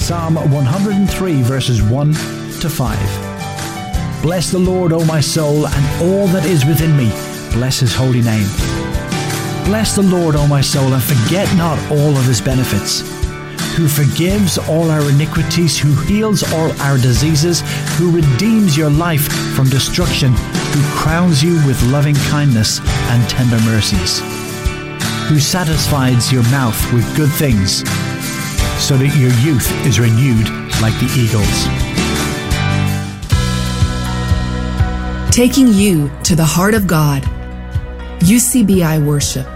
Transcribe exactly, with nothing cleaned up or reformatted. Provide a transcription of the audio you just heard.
Psalm one hundred three, verses one to five. Bless the Lord, O my soul, and all that is within me. Bless his holy name. Bless the Lord, O my soul, and forget not all of his benefits, who forgives all our iniquities, who heals all our diseases, who redeems your life from destruction, who crowns you with loving kindness and tender mercies, who satisfies your mouth with good things, so that your youth is renewed like the eagles. Taking you to the heart of God. U C B I Worship.